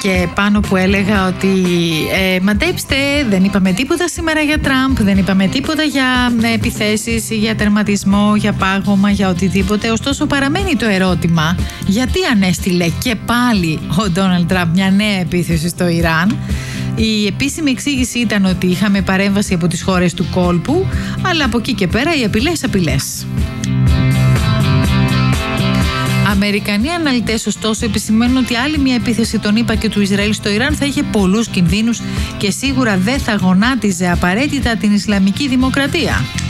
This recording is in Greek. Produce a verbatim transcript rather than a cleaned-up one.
και πάνω που έλεγα ότι ε, μαντέψτε, δεν είπαμε τίποτα σήμερα για Τραμπ, δεν είπαμε τίποτα για ε, επιθέσεις, για τερματισμό, για πάγωμα, για οτιδήποτε. Ωστόσο παραμένει το ερώτημα, γιατί ανέστηλε και πάλι ο Ντόναλντ Τραμπ μια νέα επίθεση στο Ιράν. Η επίσημη εξήγηση ήταν ότι είχαμε παρέμβαση από τις χώρες του κόλπου, αλλά από εκεί και πέρα οι απειλές απειλές. Αμερικανοί αναλυτές ωστόσο επισημαίνουν ότι άλλη μια επίθεση των ΗΠΑ και του Ισραήλ στο Ιράν θα είχε πολλούς κινδύνους και σίγουρα δεν θα γονάτιζε απαραίτητα την Ισλαμική Δημοκρατία.